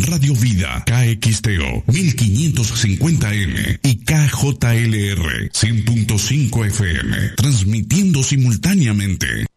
Radio Vida, KXTO 1550M y KJLR 100.5 FM, transmitiendo simultáneamente